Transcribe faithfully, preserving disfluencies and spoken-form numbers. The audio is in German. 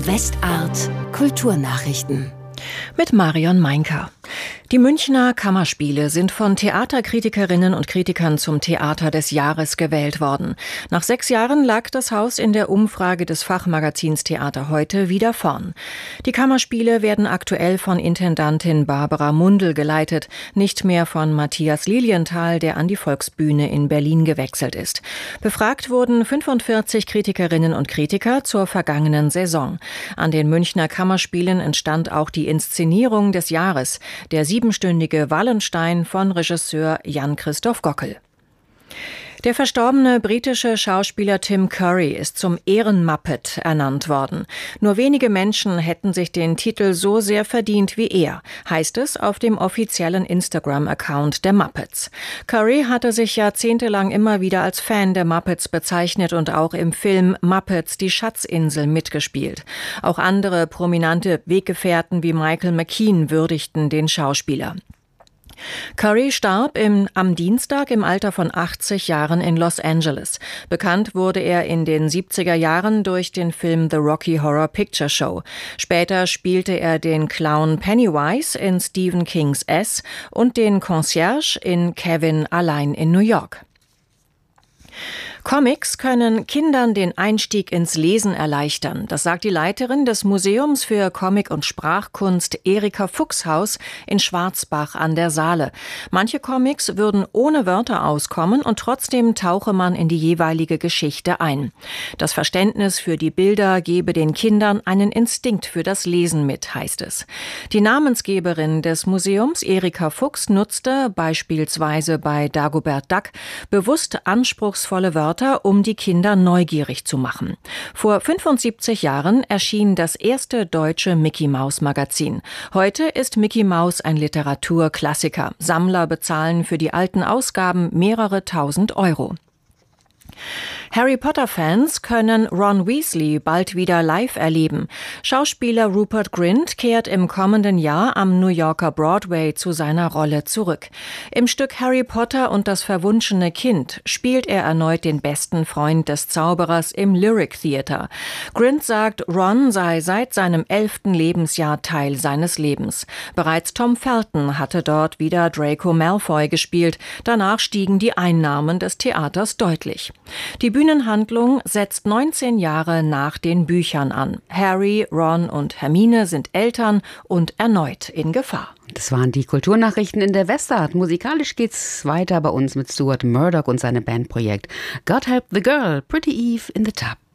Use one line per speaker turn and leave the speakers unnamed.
Westart Kulturnachrichten
mit Marion Meinker. Die Münchner Kammerspiele sind von Theaterkritikerinnen und Kritikern zum Theater des Jahres gewählt worden. Nach sechs Jahren lag das Haus in der Umfrage des Fachmagazins Theater heute wieder vorn. Die Kammerspiele werden aktuell von Intendantin Barbara Mundl geleitet, nicht mehr von Matthias Lilienthal, der an die Volksbühne in Berlin gewechselt ist. Befragt wurden fünfundvierzig Kritikerinnen und Kritiker zur vergangenen Saison. An den Münchner Kammerspielen entstand auch die Inszenierung des Jahres, der siebenstündige Wallenstein von Regisseur Jan-Christoph Gockel. Der verstorbene britische Schauspieler Tim Curry ist zum Ehrenmuppet ernannt worden. Nur wenige Menschen hätten sich den Titel so sehr verdient wie er, heißt es auf dem offiziellen Instagram-Account der Muppets. Curry hatte sich jahrzehntelang immer wieder als Fan der Muppets bezeichnet und auch im Film Muppets die Schatzinsel mitgespielt. Auch andere prominente Weggefährten wie Michael McKean würdigten den Schauspieler. Curry starb im, am Dienstag im Alter von achtzig Jahren in Los Angeles. Bekannt wurde er in den siebziger Jahren durch den Film The Rocky Horror Picture Show. Später spielte er den Clown Pennywise in Stephen Kings S und den Concierge in Kevin allein in New York. Comics können Kindern den Einstieg ins Lesen erleichtern. Das sagt die Leiterin des Museums für Comic- und Sprachkunst Erika Fuchshaus in Schwarzbach an der Saale. Manche Comics würden ohne Wörter auskommen und trotzdem tauche man in die jeweilige Geschichte ein. Das Verständnis für die Bilder gebe den Kindern einen Instinkt für das Lesen mit, heißt es. Die Namensgeberin des Museums, Erika Fuchs, nutzte beispielsweise bei Dagobert Duck bewusst anspruchsvolle Wörter, um die Kinder neugierig zu machen. Vor fünfundsiebzig Jahren erschien das erste deutsche Mickey-Maus-Magazin. Heute ist Mickey Maus ein Literaturklassiker. Sammler bezahlen für die alten Ausgaben mehrere tausend Euro. Harry Potter-Fans können Ron Weasley bald wieder live erleben. Schauspieler Rupert Grint kehrt im kommenden Jahr am New Yorker Broadway zu seiner Rolle zurück. Im Stück Harry Potter und das verwunschene Kind spielt er erneut den besten Freund des Zauberers im Lyric Theater. Grint sagt, Ron sei seit seinem elften Lebensjahr Teil seines Lebens. Bereits Tom Felton hatte dort wieder Draco Malfoy gespielt. Danach stiegen die Einnahmen des Theaters deutlich. Die Bühnenhandlung setzt neunzehn Jahre nach den Büchern an. Harry, Ron und Hermine sind Eltern und erneut in Gefahr.
Das waren die Kulturnachrichten in der Westart. Musikalisch geht's weiter bei uns mit Stuart Murdoch und seinem Bandprojekt God Help the Girl, Pretty Eve in the Tub.